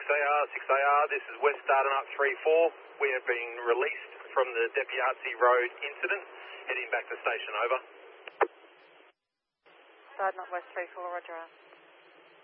6AR, 6AR, this is West Dardanup 34. We have been released from the Depiazzi Road incident, heading back to station, over. Dardanup West 34, roger.